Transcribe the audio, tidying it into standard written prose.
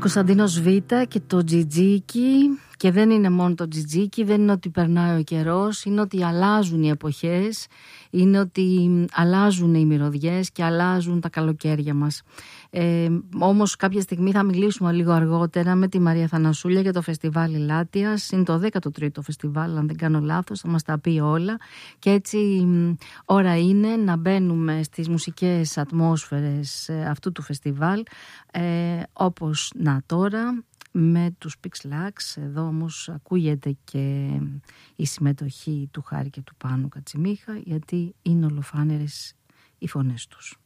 Κωνσταντίνος Β και το Τζιτζίκι. Και δεν είναι μόνο το Τζιτζίκι, δεν είναι ότι περνάει ο καιρός, είναι ότι αλλάζουν οι εποχές, είναι ότι αλλάζουν οι μυρωδιές και αλλάζουν τα καλοκαίρια μας. Όμως κάποια στιγμή θα μιλήσουμε λίγο αργότερα με τη Μαρία Θανασούλια για το φεστιβάλ Ελάττιας. Είναι το 13ο φεστιβάλ, αν δεν κάνω λάθος, θα μας τα πει όλα. Και έτσι ώρα είναι να μπαίνουμε στις μουσικές ατμόσφαιρες αυτού του φεστιβάλ, όπως να τώρα με τους Pixlax. Εδώ όμως ακούγεται και η συμμετοχή του Χάρη και του Πάνου Κατσιμίχα, γιατί είναι ολοφάνερες οι φωνές τους.